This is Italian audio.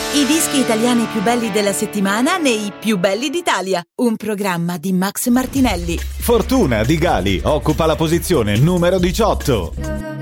I dischi italiani più belli della settimana nei Più belli d'Italia, un programma di Max Martinelli. Fortuna di Gali occupa la posizione numero 18.